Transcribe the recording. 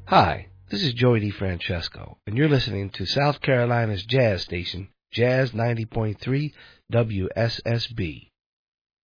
Hi, this is Joey DeFrancesco, and you're listening to South Carolina's jazz station, Jazz 90.3 WSSB.